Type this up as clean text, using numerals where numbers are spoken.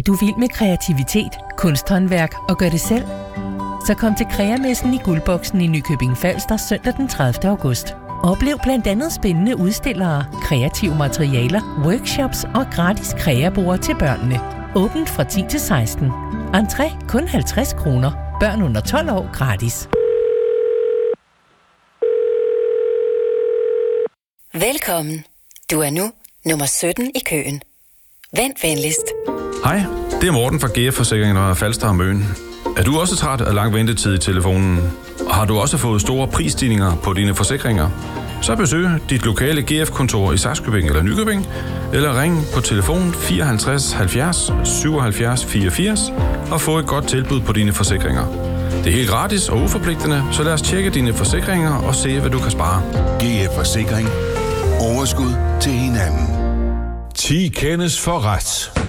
Er du vild med kreativitet, kunsthåndværk og gør det selv? Så kom til Kreamessen i Guldboksen i Nykøbing Falster søndag den 30. august. Oplev blandt andet spændende udstillere, kreative materialer, workshops og gratis kreaborde til børnene. Åbent fra 10 til 16. Entré kun 50 kroner. Børn under 12 år gratis. Velkommen. Du er nu nummer 17 i køen. Vent venligst. Hej, det er Morten fra GF Forsikring og Falster og Møn. Er du også træt af lang ventetid i telefonen? Og har du også fået store prisstigninger på dine forsikringer? Så besøg dit lokale GF-kontor i Sakskøbing eller Nykøbing, eller ring på telefon 54 70 77 84 og få et godt tilbud på dine forsikringer. Det er helt gratis og uforpligtende, så lad os tjekke dine forsikringer og se, hvad du kan spare. GF Forsikring. Overskud til hinanden. 10 kendes for ret.